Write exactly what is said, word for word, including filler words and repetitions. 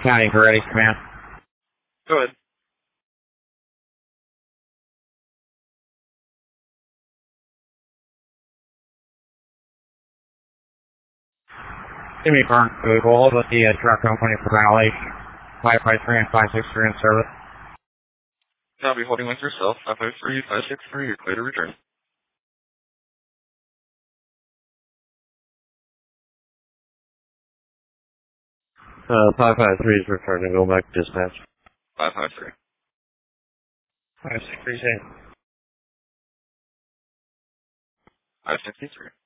County for ready, command. Go ahead. Give me current Google. Hold with the uh, truck company for violation. five five three and five six three in service. Copy, holding with yourself. five five three, five six three, you're clear to return. Uh, five five three is returning. Go back to dispatch. five five three. five six three. five sixty-three.